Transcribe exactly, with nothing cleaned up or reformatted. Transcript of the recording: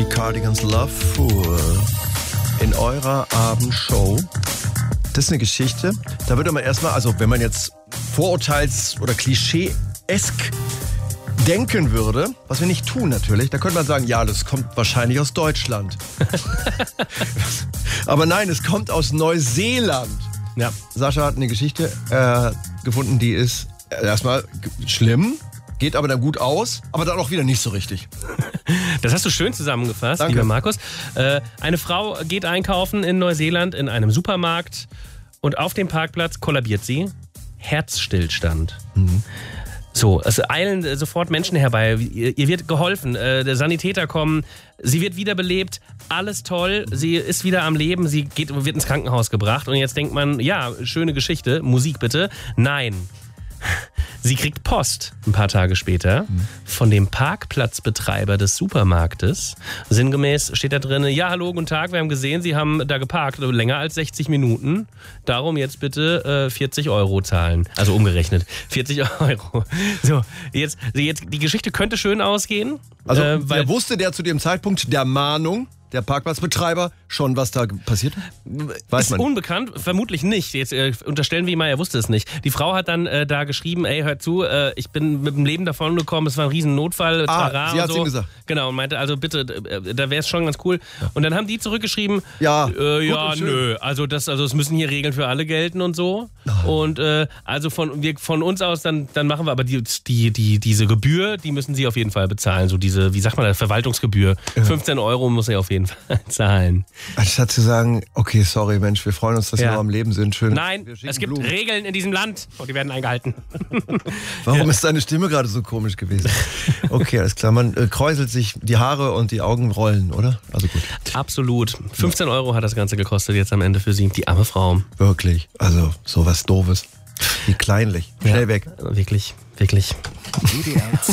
Cardigans Love Fool in eurer Abendshow. Das ist eine Geschichte, da würde man erstmal, also wenn man jetzt vorurteils- oder klischee-esk denken würde, was wir nicht tun natürlich, da könnte man sagen, ja, das kommt wahrscheinlich aus Deutschland. Aber nein, es kommt aus Neuseeland. Ja. Sascha hat eine Geschichte äh, gefunden, die ist erstmal schlimm, geht aber dann gut aus, aber dann auch wieder nicht so richtig. Das hast du schön zusammengefasst, Danke. lieber Markus. Äh, eine Frau geht einkaufen in Neuseeland in einem Supermarkt und auf dem Parkplatz kollabiert sie. Herzstillstand. Mhm. So, es eilen sofort Menschen herbei. Ihr, ihr wird geholfen. Äh, der Sanitäter kommen. Sie wird wiederbelebt. Alles toll. Sie ist wieder am Leben. Sie geht, wird ins Krankenhaus gebracht. Und jetzt denkt man, ja, schöne Geschichte. Musik bitte. Nein. Sie kriegt Post ein paar Tage später von dem Parkplatzbetreiber des Supermarktes. Sinngemäß steht da drin, ja, hallo, guten Tag, wir haben gesehen, Sie haben da geparkt, länger als sechzig Minuten. Darum jetzt bitte äh, vierzig Euro zahlen. Also umgerechnet, vierzig Euro. So, jetzt, jetzt die Geschichte könnte schön ausgehen. Also äh, weil wer wusste der zu dem Zeitpunkt der Mahnung, der Parkplatzbetreiber, schon was da passiert? Weiß ist man nicht. unbekannt, vermutlich nicht. Jetzt äh, unterstellen wir ihm mal, er wusste es nicht. Die Frau hat dann äh, da geschrieben, ey, hört zu, äh, ich bin mit dem Leben davon gekommen, es war ein riesen Notfall. Ah, Trara sie hat's und so. ihm gesagt. Genau, und meinte, also bitte, äh, da wäre es schon ganz cool. Ja. Und dann haben die zurückgeschrieben, Ja, äh, ja, und schön. nö, also das, also es müssen hier Regeln für alle gelten und so. Oh. Und äh, also von, wir, von uns aus, dann, dann machen wir aber die, die, die, diese Gebühr, die müssen sie auf jeden Fall bezahlen. So diese, wie sagt man das, Verwaltungsgebühr. Ja. fünfzehn Euro muss er auf jeden Fall zahlen. Anstatt zu sagen, okay, sorry Mensch, wir freuen uns, dass Ja. wir noch am Leben sind. Schön. Nein, es gibt Blumen. Regeln in diesem Land und die werden eingehalten. Warum Ja. ist deine Stimme gerade so komisch gewesen? Okay, alles klar. Man äh, kräuselt sich die Haare und die Augen rollen, oder? Also gut. Absolut. fünfzehn Euro hat das Ganze gekostet jetzt am Ende für sie. Die arme Frau. Wirklich. Also sowas Doofes. Wie kleinlich. Schnell Ja. weg. Wirklich, wirklich. W D R